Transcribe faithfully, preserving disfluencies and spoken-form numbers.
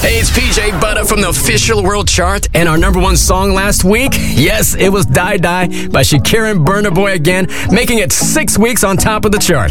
Hey, it's P J Butter from the official world chart, and our number one song last week, yes, it was Die Die by Shakira and Burna Boy again, making it six weeks on top of the chart.